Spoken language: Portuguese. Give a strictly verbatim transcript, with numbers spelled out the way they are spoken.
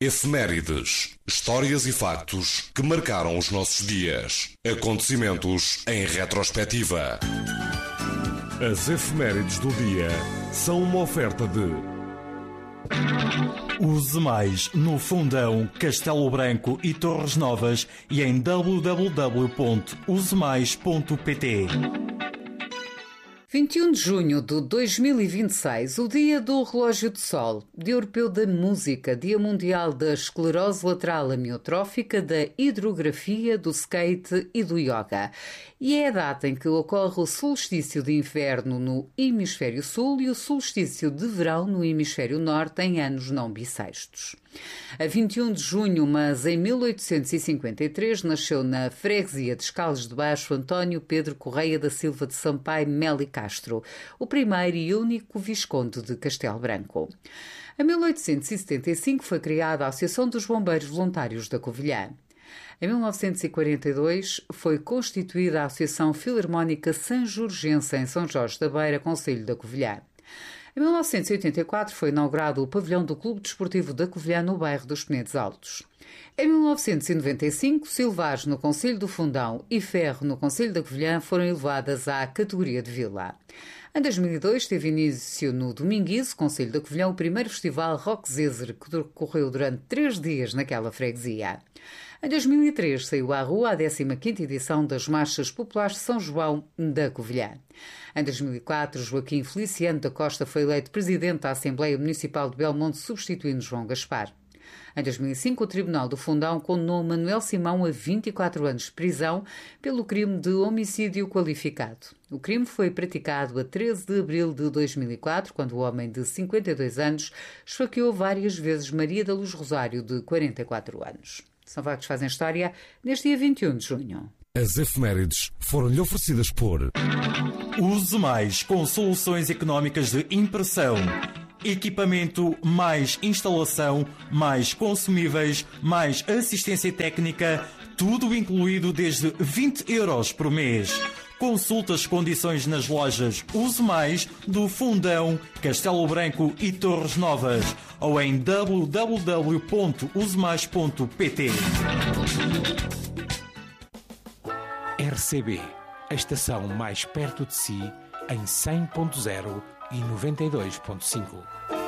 Efemérides, histórias e factos que marcaram os nossos dias. Acontecimentos em retrospectiva. As efemérides do dia são uma oferta de... Use mais no Fundão, Castelo Branco e Torres Novas e em w w w ponto use mais ponto p t. vinte e um de junho de dois mil e vinte e seis, o Dia do Relógio de Sol, Dia Europeu da Música, Dia Mundial da Esclerose Lateral Amiotrófica, da Hidrografia, do Skate e do Yoga. E é a data em que ocorre o solstício de inverno no Hemisfério Sul e o solstício de verão no Hemisfério Norte em anos não bissextos. A vinte e um de junho, mas em mil oitocentos e cinquenta e três, nasceu na freguesia de Escalos de Baixo António Pedro Correia da Silva de Sampaio Melo e Castro, o primeiro e único Visconde de Castelo Branco. Em mil oitocentos e setenta e cinco foi criada a Associação dos Bombeiros Voluntários da Covilhã. Em mil novecentos e quarenta e dois foi constituída a Associação Filarmónica Sanjurgense em São Jorge da Beira, concelho da Covilhã. Em mil novecentos e oitenta e quatro foi inaugurado o pavilhão do Clube Desportivo da Covilhã no bairro dos Penedos Altos. Em mil novecentos e noventa e cinco, Silvares no concelho do Fundão e Ferro no concelho da Covilhã foram elevadas à categoria de vila. Em dois mil e dois teve início no Dominguizo, concelho da Covilhã, o primeiro festival Rock Zezer, que decorreu durante três dias naquela freguesia. Em dois mil e três saiu à rua a décima quinta edição das Marchas Populares de São João da Covilhã. Em dois mil e quatro, Joaquim Feliciano da Costa foi eleito presidente da Assembleia Municipal de Belmonte, substituindo João Gaspar. Em dois mil e cinco, o Tribunal do Fundão condenou Manuel Simão a vinte e quatro anos de prisão pelo crime de homicídio qualificado. O crime foi praticado a treze de abril de dois mil e quatro, quando o homem de cinquenta e dois anos esfaqueou várias vezes Maria da Luz Rosário, de quarenta e quatro anos. São factos que fazem história neste dia vinte e um de junho. As efemérides foram-lhe oferecidas por... Use mais com soluções económicas de impressão. Equipamento, mais instalação, mais consumíveis, mais assistência técnica, tudo incluído desde vinte euros por mês. Consulte as condições nas lojas Use Mais do Fundão, Castelo Branco e Torres Novas ou em w w w ponto use mais ponto p t. R C B, a estação mais perto de si, em cem ponto zero e noventa e dois ponto cinco.